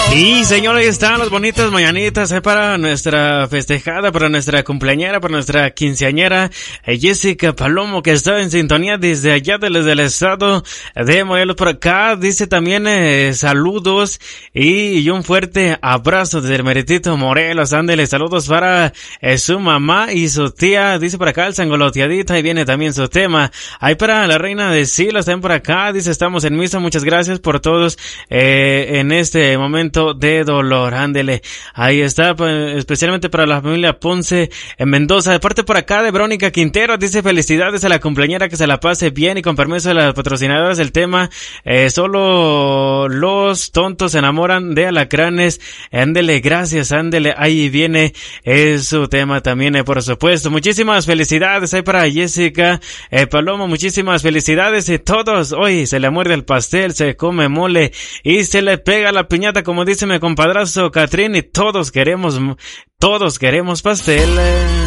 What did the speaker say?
Y señor, ahí están las bonitas mañanitas para nuestra festejada, para nuestra cumpleañera, para nuestra quinceañera, Jessica Palomo, que está en sintonía desde allá, desde el estado de Morelos. Por acá dice también saludos y un fuerte abrazo desde el meritito Morelos. Ándele, saludos para su mamá y su tía. Dice por acá el sangoloteadito, ahí viene también su tema. Ahí para la reina de Silos, también por acá, dice estamos en misa, muchas gracias por todos en este momento de dolor. Ándele, ahí está, pues, especialmente para la familia Ponce en Mendoza. De parte por acá de Verónica Quintero, dice felicidades a la cumpleañera, que se la pase bien, y con permiso de las patrocinadoras del tema, solo los tontos se enamoran de alacranes. Ándele, gracias, ándele, ahí viene su tema también, por supuesto. Muchísimas felicidades ahí para Jessica Palomo, muchísimas felicidades, y todos hoy se le muerde el pastel, se come mole y se le pega la piñata, como dice mi compadrazo Catrín, y todos queremos pastel.